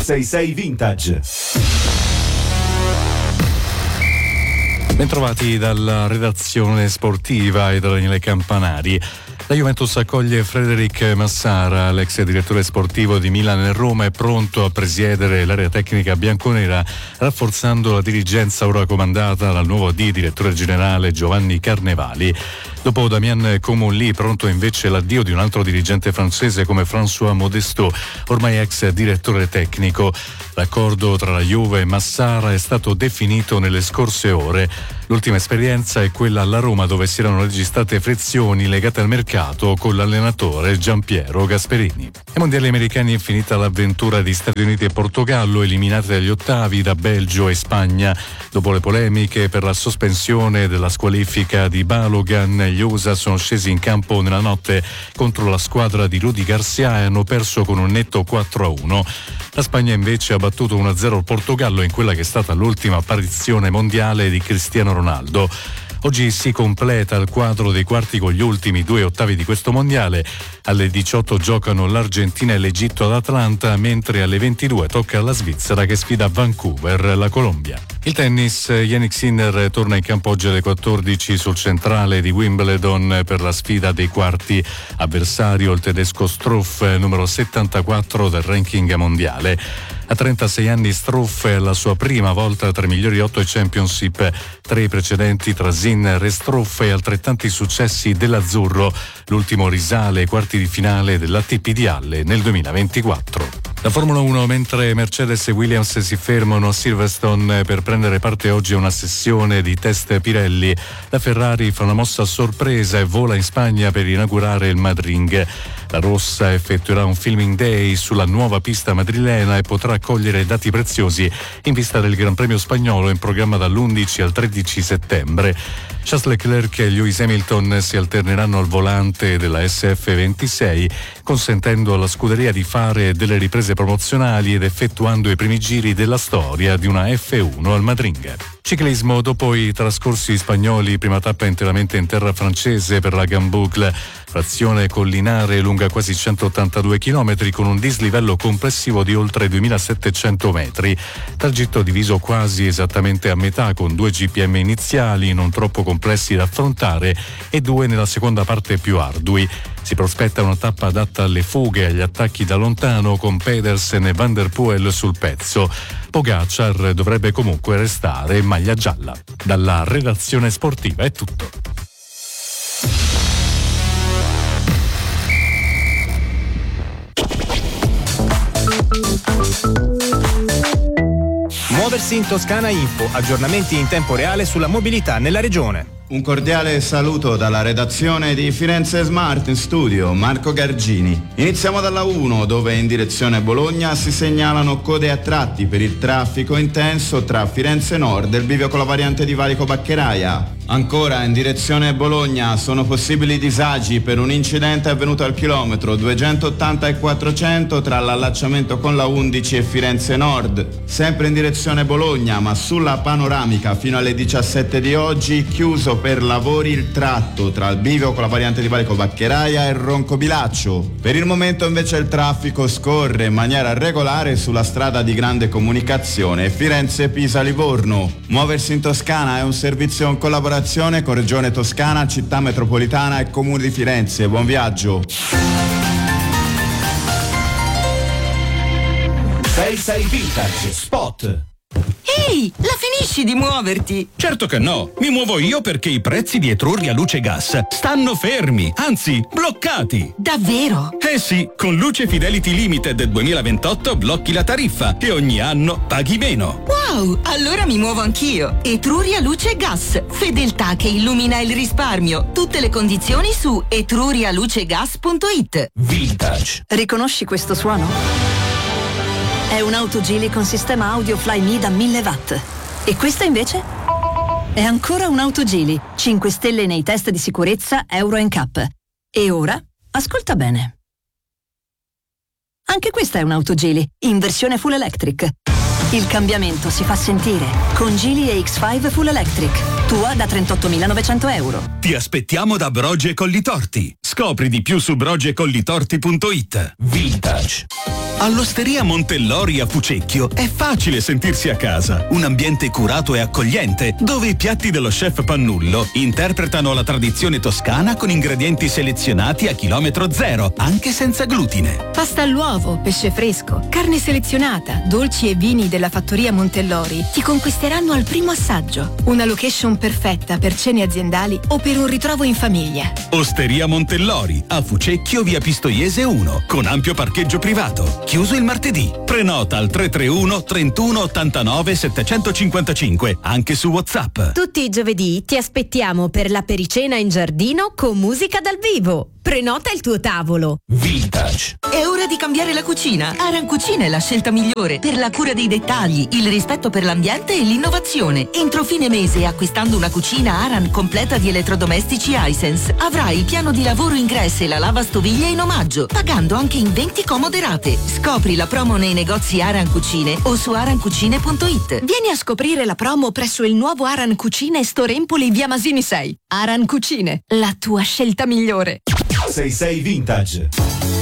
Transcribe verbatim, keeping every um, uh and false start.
sei sei Vintage. Bentrovati dalla redazione sportiva e da Daniele Campanari. La Juventus accoglie Frederic Massara, l'ex direttore sportivo di Milan e Roma, è pronto a presiedere l'area tecnica bianconera, rafforzando la dirigenza ora comandata dal nuovo D direttore generale Giovanni Carnevali. Dopo Damien Comolli, pronto invece l'addio di un altro dirigente francese come François Modestot, ormai ex direttore tecnico. L'accordo tra la Juve e Massara è stato definito nelle scorse ore. L'ultima esperienza è quella alla Roma, dove si erano registrate frizioni legate al mercato con l'allenatore Giampiero Gasperini. Ai mondiali americani è finita l'avventura di Stati Uniti e Portogallo, eliminate agli ottavi da Belgio e Spagna. Dopo le polemiche per la sospensione della squalifica di Balogan, gli U S A sono scesi in campo nella notte contro la squadra di Rudy Garcia e hanno perso con un netto quattro a uno. La Spagna invece ha battuto uno a zero il Portogallo in quella che è stata l'ultima apparizione mondiale di Cristiano Ronaldo. Oggi si completa il quadro dei quarti con gli ultimi due ottavi di questo mondiale. Alle diciotto giocano l'Argentina e l'Egitto ad Atlanta, mentre alle ventidue tocca alla Svizzera che sfida a Vancouver la Colombia. Il tennis, Jannik Sinner torna in campo oggi alle quattordici sul centrale di Wimbledon per la sfida dei quarti. Avversario il tedesco Struff, numero settantaquattro del ranking mondiale. A trentasei anni Struff è la sua prima volta tra i migliori otto e Championship, tre precedenti tra Sinner e Struff e altrettanti successi dell'azzurro. L'ultimo risale ai quarti di finale dell'A T P di Halle nel duemilaventiquattro. La Formula uno, mentre Mercedes e Williams si fermano a Silverstone per prendere parte oggi a una sessione di test Pirelli, la Ferrari fa una mossa a sorpresa e vola in Spagna per inaugurare il Madring. La rossa effettuerà un filming day sulla nuova pista madrilena e potrà cogliere dati preziosi in vista del Gran Premio spagnolo in programma dall'undici al tredici settembre. Charles Leclerc e Lewis Hamilton si alterneranno al volante della S F ventisei, consentendo alla scuderia di fare delle riprese promozionali ed effettuando i primi giri della storia di una F uno al Madring. Ciclismo, dopo i trascorsi spagnoli, prima tappa interamente in terra francese per la Gamboucle, frazione collinare lunga quasi centottantadue chilometri con un dislivello complessivo di oltre duemilasettecento metri, tragitto diviso quasi esattamente a metà con due G P M iniziali non troppo complessi da affrontare e due nella seconda parte più ardui. Si prospetta una tappa adatta alle fughe e agli attacchi da lontano con Pedersen e Van der Poel sul pezzo. Pogacar dovrebbe comunque restare in maglia gialla. Dalla redazione sportiva è tutto. Muoversi in Toscana Info, aggiornamenti in tempo reale sulla mobilità nella regione. Un cordiale saluto dalla redazione di Firenze Smart in studio, Marco Gargini. Iniziamo dalla uno, dove in direzione Bologna si segnalano code a tratti per il traffico intenso tra Firenze Nord e il bivio con la variante di Valico Baccheraia. Ancora in direzione Bologna sono possibili disagi per un incidente avvenuto al chilometro duecentottanta e quattrocento tra l'allacciamento con la undici e Firenze Nord. Sempre in direzione Bologna, ma sulla panoramica fino alle diciassette di oggi, chiuso per lavori il tratto tra il bivio con la variante di Valico Baccheraia e Roncobilaccio. Per il momento invece il traffico scorre in maniera regolare sulla strada di grande comunicazione Firenze-Pisa-Livorno. Muoversi in Toscana è un servizio in collaborazione con Regione Toscana, Città Metropolitana e Comune di Firenze. Buon viaggio. sei sei Vintage Spot. Ehi, la finisci di muoverti? Certo che no, mi muovo io perché i prezzi di Etruria Luce Gas stanno fermi, anzi bloccati. Davvero? Eh sì, con Luce Fidelity Limited duemilaventotto blocchi la tariffa e ogni anno paghi meno. Wow, allora mi muovo anch'io. Etruria Luce Gas, fedeltà che illumina il risparmio. Tutte le condizioni su etrurialucegas punto it. Vintage. Riconosci questo suono? È un'auto Geely con sistema audio Flyme da mille watt. E questa invece? È ancora un'auto Geely, cinque stelle nei test di sicurezza Euro N C A P. E ora, ascolta bene. Anche questa è un'auto Geely, in versione full electric. Il cambiamento si fa sentire con Geely E X cinque Full Electric. Tua da trentottomilanovecento euro. Ti aspettiamo da Brogi e Collitorti. Scopri di più su brogi e collitorti punto it. Vintage. All'Osteria Montellori a Fucecchio è facile sentirsi a casa. Un ambiente curato e accogliente, dove i piatti dello chef Pannullo interpretano la tradizione toscana con ingredienti selezionati a chilometro zero, anche senza glutine. Pasta all'uovo, pesce fresco, carne selezionata, dolci e vini della fattoria Montellori ti conquisteranno al primo assaggio. Una location perfetta per cene aziendali o per un ritrovo in famiglia. Osteria Montellori a Fucecchio, via Pistoiese uno, con ampio parcheggio privato. Chiuso il martedì. Prenota al tre tre uno trentuno ottantanove settecentocinquantacinque, anche su WhatsApp. Tutti i giovedì ti aspettiamo per la pericena in giardino con musica dal vivo. Prenota il tuo tavolo. Vintage. È ora di cambiare la cucina. Aran Cucina è la scelta migliore per la cura dei dettagli, il rispetto per l'ambiente e l'innovazione. Entro fine mese, acquistando una cucina Aran completa di elettrodomestici Hisense, avrai il piano di lavoro ingresso e la lavastoviglie in omaggio, pagando anche in venti comode rate. Scopri la promo nei negozi Aran Cucine o su aran cucine punto it. Vieni a scoprire la promo presso il nuovo Aran Cucine Store Empoli via Masini sei. Aran Cucine, la tua scelta migliore. sei sei Vintage.